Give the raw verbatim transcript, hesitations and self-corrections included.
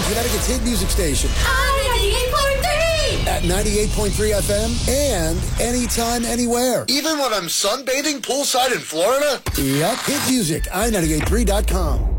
Connecticut's hit music station. ninety-eight point three! At ninety-eight point three F M and anytime, anywhere. Even when I'm sunbathing poolside in Florida? Yep, hit music, I ninety-eight point three dot com.